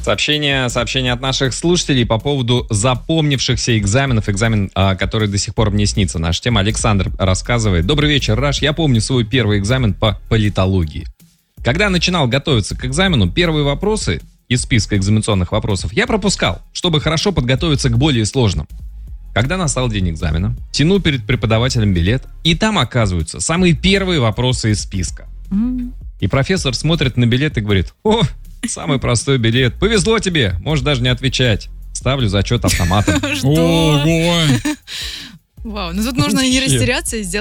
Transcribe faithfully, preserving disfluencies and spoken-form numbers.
Сообщение, сообщение от наших слушателей по поводу запомнившихся экзаменов, экзамен, а, который до сих пор мне снится. Наша тема. Александр рассказывает. Добрый вечер, Раш. Я помню свой первый экзамен по политологии. Когда начинал готовиться к экзамену, первые вопросы из списка экзаменационных вопросов я пропускал, чтобы хорошо подготовиться к более сложным. Когда настал день экзамена, тяну перед преподавателем билет, и там оказываются самые первые вопросы из списка. Mm. И профессор смотрит на билет и говорит: о, самый простой билет, повезло тебе, можешь даже не отвечать. Ставлю зачет автоматом. Ого! Вау, ну тут нужно не растеряться и сделать